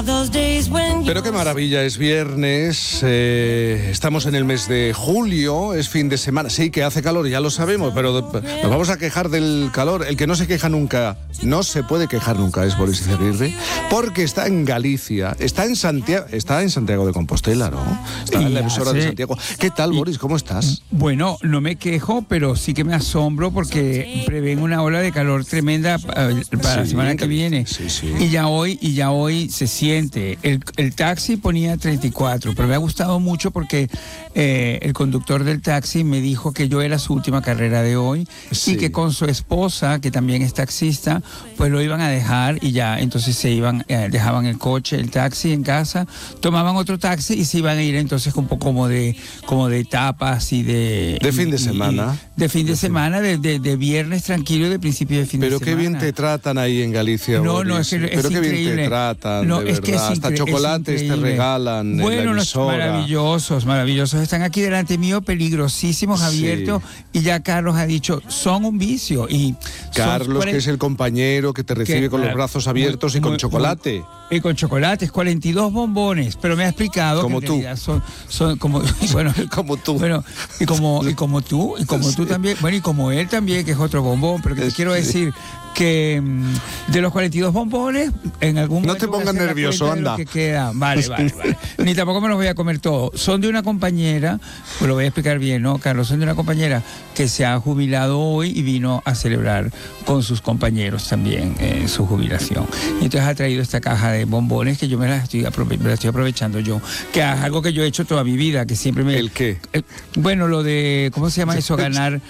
Pero qué maravilla, es viernes, estamos en el mes de julio, es fin de semana. Sí, que hace calor, ya lo sabemos, pero nos vamos a quejar del calor. El que no se queja nunca, no se puede quejar nunca, es Boris Izaguirre, porque está en Galicia, está en Santiago de Compostela, ¿no? Está en la emisora de Santiago. ¿Qué tal, Boris? ¿Cómo estás? Bueno, no me quejo, pero sí que me asombro porque prevén una ola de calor tremenda para la semana que viene. Sí, sí. Y ya hoy se siente. El taxi ponía 34, pero me ha gustado mucho porque el conductor del taxi me dijo que yo era su última carrera de hoy y que con su esposa, que también es taxista, pues lo iban a dejar y ya, entonces se iban, dejaban el coche, el taxi en casa, tomaban otro taxi y se iban a ir entonces un poco como de tapas y de fin de semana. De fin de semana, de viernes tranquilo y de principio de fin de semana. Pero qué bien te tratan ahí en Galicia, No, Boris. es que Pero qué bien te tratan, no, de es que verdad. Hasta chocolates te regalan. Bueno, en la emisora. maravillosos. Están aquí delante mío, peligrosísimos, abiertos. Y ya Carlos ha dicho, son un vicio. Y Carlos, que es el compañero que te recibe con los brazos abiertos y con chocolate. Y con chocolates, 42 bombones. Pero me ha explicado como que tú. en realidad son como, bueno, como tú. Bueno, y como tú también. Bueno, y como él también, que es otro bombón. Pero que te quiero decir que de los 42 bombones, en algún momento... No te pongas nervioso, anda. Que queda. Vale. Ni tampoco me los voy a comer todos. Son de una compañera, pues lo voy a explicar bien, ¿no, Carlos? Son de una compañera que se ha jubilado hoy y vino a celebrar con sus compañeros también su jubilación. Y entonces ha traído esta caja de bombones que yo me la estoy aprovechando yo, que es algo que yo he hecho toda mi vida, que siempre me... ¿El qué? Bueno, lo de, ¿cómo se llama eso?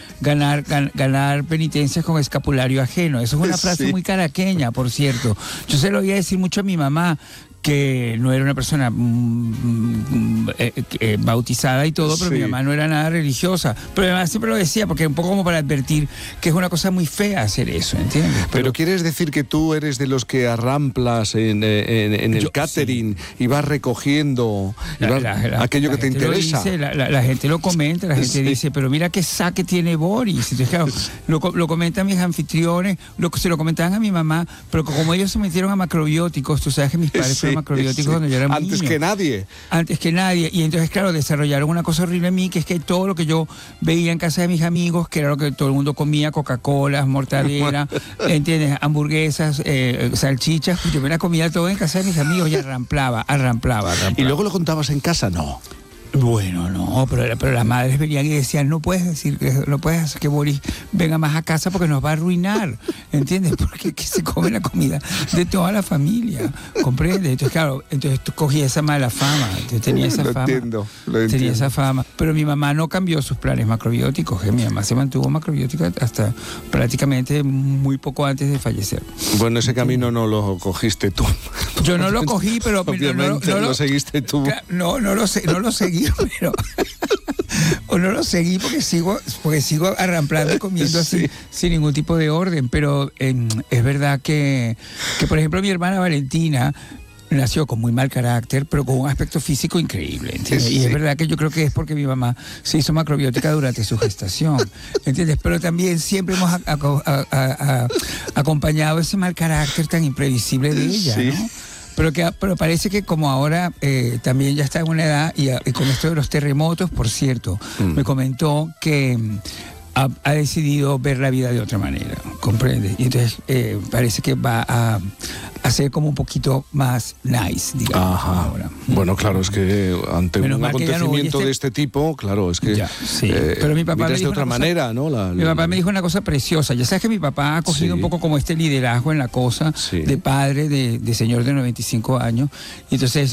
Ganar penitencias con escapulario ajeno. Eso es una frase muy caraqueña, por cierto. Yo se lo oía decir mucho a mi mamá, que no era una persona bautizada y todo, pero mi mamá no era nada religiosa. Pero mi mamá siempre lo decía, porque un poco como para advertir que es una cosa muy fea hacer eso, ¿entiendes? Pero ¿quieres decir que tú eres de los que arramplas en el catering y vas recogiendo aquello que te interesa? La gente lo comenta, la gente dice, pero mira qué saque tiene Boris. Entonces, claro, lo comentan mis anfitriones, se lo comentaban a mi mamá, pero como ellos se metieron a macrobióticos, tú sabes que mis padres fueron macrobióticos cuando yo era niño. Antes que nadie. Y entonces, claro, desarrollaron una cosa horrible en mí, que es que todo lo que yo veía en casa de mis amigos, que era lo que todo el mundo comía, Coca-Cola, mortadela, ¿entiendes? Hamburguesas, salchichas, pues yo me la comía todo en casa de mis amigos y arramplaba. ¿Y luego lo contabas en casa? No. Bueno, no, pero las madres venían y decían, no puedes hacer que Boris venga más a casa porque nos va a arruinar, ¿entiendes? Porque que se come la comida de toda la familia, ¿comprendes? Entonces, claro, tú cogías esa mala fama, tenía esa fama. Lo entiendo. Tenía esa fama, pero mi mamá no cambió sus planes macrobióticos, mi mamá se mantuvo macrobiótica hasta prácticamente muy poco antes de fallecer. Bueno, ese camino no lo cogiste tú. Yo no lo cogí, pero... Obviamente no lo seguiste tú. No lo seguí. Pero o no lo seguí porque sigo arramplando y comiendo así sin ningún tipo de orden, pero es verdad que por ejemplo mi hermana Valentina nació con muy mal carácter, pero con un aspecto físico increíble, ¿entiendes? Y es verdad que yo creo que es porque mi mamá se hizo macrobiótica durante su gestación, ¿entiendes? Pero también siempre hemos acompañado ese mal carácter tan imprevisible de ella, ¿no? Pero parece que como ahora también ya está en una edad, y con esto de los terremotos, por cierto, me comentó que ha decidido ver la vida de otra manera, ¿comprendes? Y entonces parece que va a ser como un poquito más nice, digamos. Ajá. Ahora. Bueno, claro, es que ante un acontecimiento de este tipo, claro, es que pero mi papá miras de otra manera, ¿no? Mi papá me dijo una cosa preciosa. Ya sabes que mi papá ha cogido un poco como este liderazgo en la cosa de padre, de señor de 95 años. Y entonces